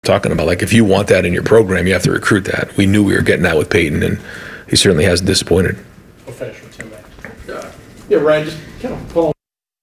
talking about. Like, if you want that in your program, you have to recruit that. We knew we were getting that with Peyton, and he certainly hasn't disappointed. I'll finish with Tim, man. Yeah, Ryan, just kind of follow.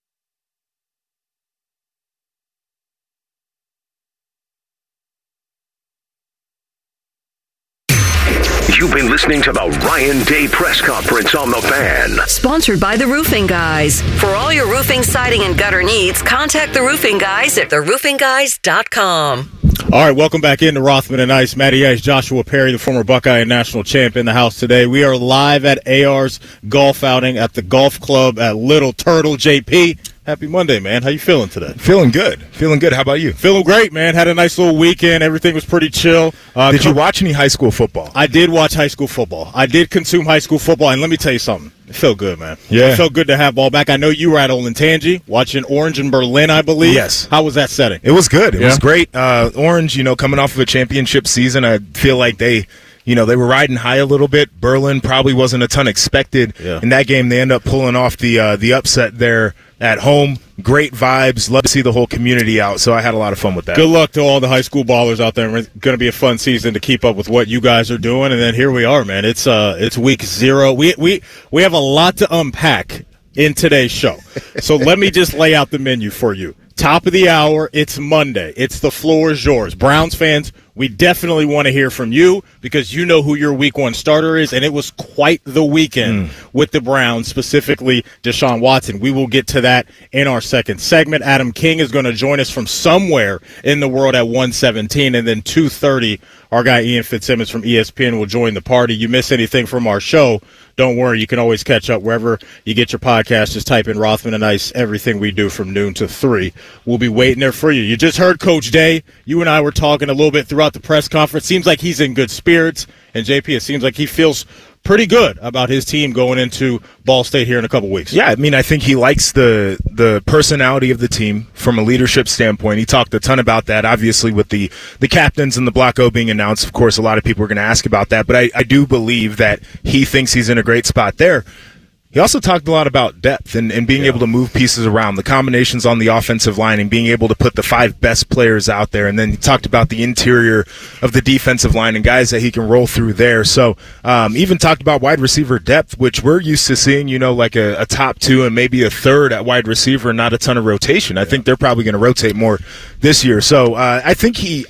You've been listening to the Ryan Day Press Conference on The Fan. Sponsored by The Roofing Guys. For all your roofing, siding, and gutter needs, contact The Roofing Guys at theroofingguys.com. All right, welcome back into Rothman and Ice. Matty Ice, Joshua Perry, the former Buckeye and national champ, in the house today. We are live at AR's golf outing at the golf club at Little Turtle. JP, happy Monday, man. How you feeling today? Feeling good. How about you? Feeling great, man. Had a nice little weekend. Everything was pretty chill. Did you watch any high school football? I did watch high school football. I did consume high school football, and let me tell you something. It felt good, man. Yeah. It felt good to have ball back. I know you were at Olentangy watching Orange and Berlin, I believe. Yes. How was that setting? It was good. It was great. Orange, coming off of a championship season, I feel like they were riding high a little bit. Berlin probably wasn't a ton expected. Yeah. In that game, they end up pulling off the upset there at home. Great vibes. Love to see the whole community out, so I had a lot of fun with that. Good luck to all the high school ballers out there. It's going to be a fun season to keep up with what you guys are doing, and then here we are, man. It's week 0. We have a lot to unpack in today's show. So let me just lay out the menu for you. Top of the hour, it's Monday. It's the floor is yours. Browns fans, we definitely want to hear from you because you know who your week 1 starter is, and it was quite the weekend with the Browns, specifically Deshaun Watson. We will get to that in our second segment. Adam King is going to join us from somewhere in the world at 1:17, and then 2:30, our guy Ian Fitzsimmons from ESPN will join the party. You miss anything from our show, don't worry. You can always catch up wherever you get your podcast. Just type in Rothman and Ice, everything we do from noon to 3. We'll be waiting there for you. You just heard Coach Day. You and I were talking a little bit throughout the press conference. Seems like he's in good spirits. And, JP, it seems like he feels pretty good about his team going into Ball State here in a couple weeks. Yeah, I think he likes the personality of the team from a leadership standpoint. He talked a ton about that, obviously, with the captains and the Block O being announced. Of course, a lot of people are going to ask about that, but I do believe that he thinks he's in a great spot there. He also talked a lot about depth and being able to move pieces around, the combinations on the offensive line and being able to put the 5 best players out there. And then he talked about the interior of the defensive line and guys that he can roll through there. So even talked about wide receiver depth, which we're used to seeing, like a top 2 and maybe a third at wide receiver and not a ton of rotation. I think they're probably going to rotate more this year. So I think he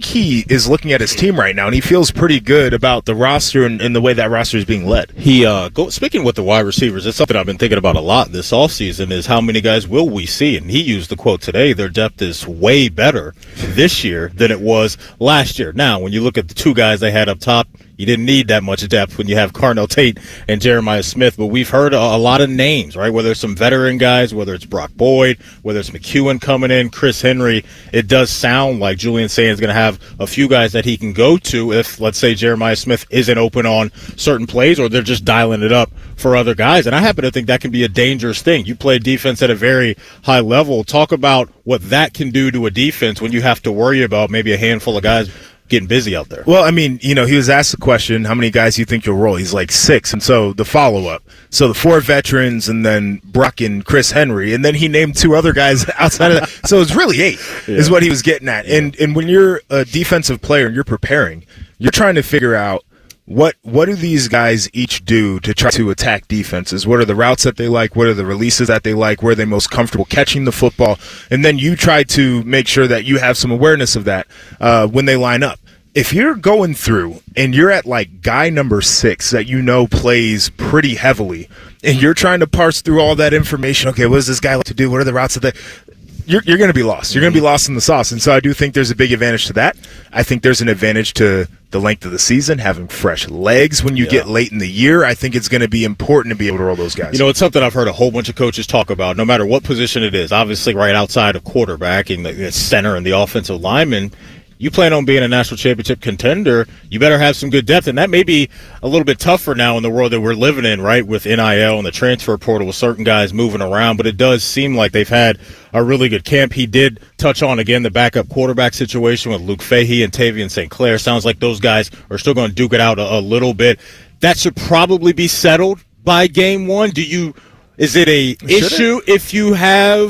is looking at his team right now, and he feels pretty good about the roster and the way that roster is being led. Speaking with the wide receivers, it's something I've been thinking about a lot this offseason is how many guys will we see? And he used the quote today, their depth is way better this year than it was last year. Now, when you look at the 2 guys they had up top, you didn't need that much depth when you have Carnell Tate and Jeremiah Smith, but we've heard a lot of names, right? Whether it's some veteran guys, whether it's Brock Boyd, whether it's McEwen coming in, Chris Henry, it does sound like Julian Sands is going to have a few guys that he can go to if, let's say, Jeremiah Smith isn't open on certain plays or they're just dialing it up for other guys. And I happen to think that can be a dangerous thing. You play defense at a very high level. Talk about what that can do to a defense when you have to worry about maybe a handful of guys getting busy out there. Well, he was asked the question, how many guys do you think you'll roll? He's like 6. And so the follow-up. So the 4 veterans and then Brock and Chris Henry. And then he named 2 other guys outside of that. So it's really 8 is what he was getting at. Yeah. And when you're a defensive player and you're preparing, you're trying to figure out what do these guys each do to try to attack defenses? What are the routes that they like? What are the releases that they like? Where are they most comfortable catching the football? And then you try to make sure that you have some awareness of that when they line up. If you're going through and you're at like guy number 6 that plays pretty heavily, and you're trying to parse through all that information, okay, what does this guy like to do? What are the routes that they... You're going to be lost. You're going to be lost in the sauce. And so I do think there's a big advantage to that. I think there's an advantage to the length of the season, having fresh legs when you get late in the year. I think it's going to be important to be able to roll those guys. It's something I've heard a whole bunch of coaches talk about, no matter what position it is. Obviously, right outside of quarterback and the center and the offensive lineman, you plan on being a national championship contender, you better have some good depth. And that may be a little bit tougher now in the world that we're living in, right, with NIL and the transfer portal with certain guys moving around. But it does seem like they've had a really good camp. He did touch on, again, the backup quarterback situation with Luke Fahey and Tavian St. Clair. Sounds like those guys are still going to duke it out a little bit. That should probably be settled by game 1. Is it a issue if you have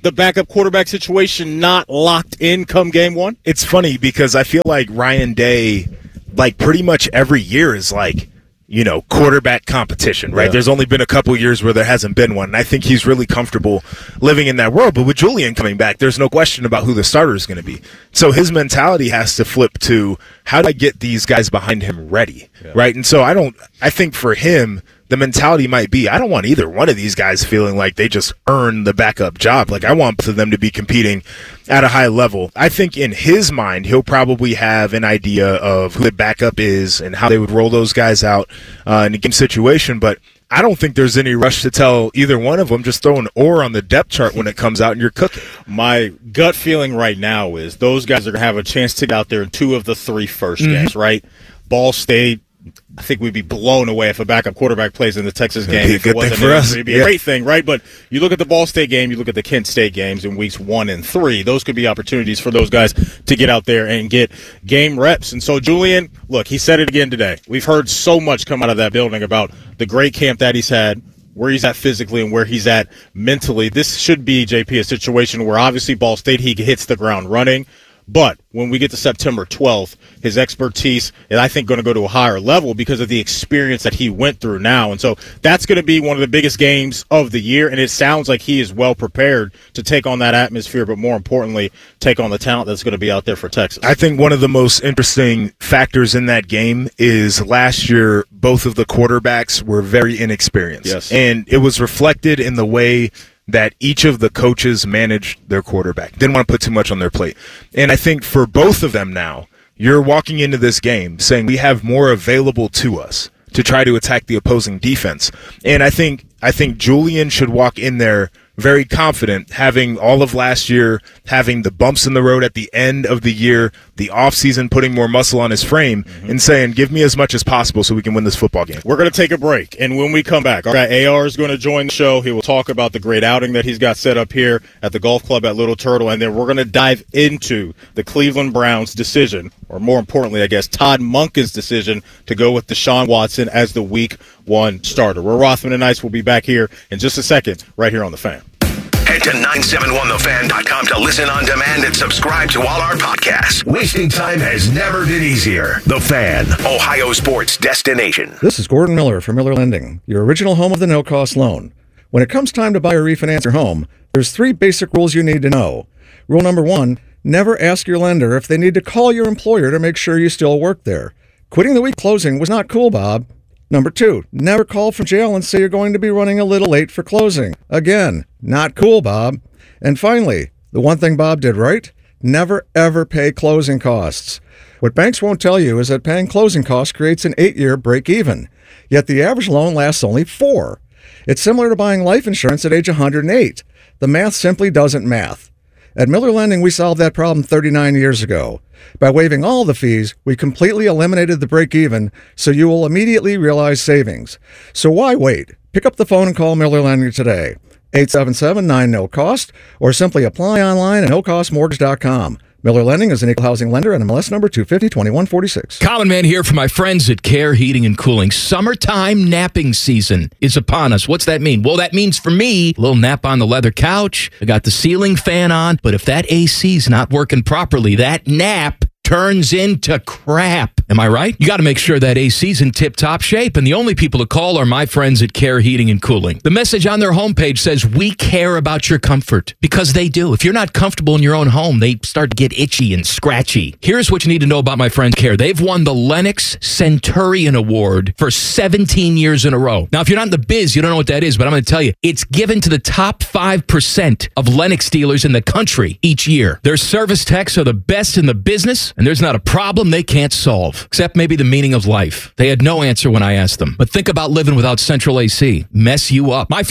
the backup quarterback situation not locked in come game one? It's funny because I feel like Ryan Day, like pretty much every year is like, quarterback competition, right? Yeah. There's only been a couple years where there hasn't been one, and I think he's really comfortable living in that world. But with Julian coming back, there's no question about who the starter is going to be. So his mentality has to flip to, how do I get these guys behind him ready, right? And so I think for him, the mentality might be, I don't want either one of these guys feeling like they just earned the backup job. Like, I want both of them to be competing at a high level. I think in his mind, he'll probably have an idea of who the backup is and how they would roll those guys out in a game situation. But I don't think there's any rush to tell either one of them. Just throw an or on the depth chart when it comes out and you're cooking. My gut feeling right now is those guys are going to have a chance to get out there in 2 of the 3 first games, right? Ball State, I think we'd be blown away if a backup quarterback plays in the Texas game. It'd be a good thing for us. It'd be a great thing, right? But you look at the Ball State game, you look at the Kent State games in weeks 1 and 3. Those could be opportunities for those guys to get out there and get game reps. And so Julian, look, he said it again today. We've heard so much come out of that building about the great camp that he's had, where he's at physically and where he's at mentally. This should be, JP, a situation where obviously Ball State, he hits the ground running. But when we get to September 12th, his expertise is, I think, going to go to a higher level because of the experience that he went through now. And so that's going to be one of the biggest games of the year, and it sounds like he is well prepared to take on that atmosphere, but more importantly, take on the talent that's going to be out there for Texas. I think one of the most interesting factors in that game is last year, both of the quarterbacks were very inexperienced. Yes. And it was reflected in the way that each of the coaches managed their quarterback. Didn't want to put too much on their plate. And I think for both of them now, you're walking into this game saying we have more available to us to try to attack the opposing defense. And I think Julian should walk in there very confident, having all of last year, having the bumps in the road at the end of the year, the offseason putting more muscle on his frame, and saying, give me as much as possible so we can win this football game. We're going to take a break, and when we come back, AR is going to join the show. He will talk about the great outing that he's got set up here at the golf club at Little Turtle, and then we're going to dive into the Cleveland Browns' decision, or more importantly, I guess, Todd Monken's decision to go with Deshaun Watson as the Week 1 starter. We're Rothman and Ice. We'll be back here in just a second, right here on The Fan. Head to 971thefan.com to listen on demand and subscribe to all our podcasts. Wasting time has never been easier. The Fan, Ohio sports destination. This is Gordon Miller from Miller Lending, your original home of the no-cost loan. When it comes time to buy or refinance your home, there's 3 basic rules you need to know. Rule number 1, never ask your lender if they need to call your employer to make sure you still work there. Quitting the week closing was not cool, Bob. Number 2, never call from jail and say you're going to be running a little late for closing. Again, not cool, Bob. And finally, the one thing Bob did right, never ever pay closing costs. What banks won't tell you is that paying closing costs creates an 8-year break even, yet the average loan lasts only 4. It's similar to buying life insurance at age 108. The math simply doesn't math. At Miller Lending, we solved that problem 39 years ago. By waiving all the fees, we completely eliminated the break-even, so you will immediately realize savings. So why wait? Pick up the phone and call Miller Lending today. 877-9-NO-COST, or simply apply online at nocostmortgage.com. Miller Lending is an equal housing lender and MLS number 250-2146. Common Man here for my friends at Care Heating and Cooling. Summertime napping season is upon us. What's that mean? Well, that means for me, a little nap on the leather couch. I got the ceiling fan on, but if that AC's not working properly, that nap turns into crap. Am I right? You got to make sure that AC's in tip-top shape, and the only people to call are my friends at Care Heating and Cooling. The message on their homepage says, we care about your comfort, because they do. If you're not comfortable in your own home, they start to get itchy and scratchy. Here's what you need to know about my friends Care. They've won the Lennox Centurion Award for 17 years in a row. Now, if you're not in the biz, you don't know what that is, but I'm going to tell you, it's given to the top 5% of Lennox dealers in the country each year. Their service techs are the best in the business, and there's not a problem they can't solve, except maybe the meaning of life. They had no answer when I asked them. But think about living without central AC. Mess you up. My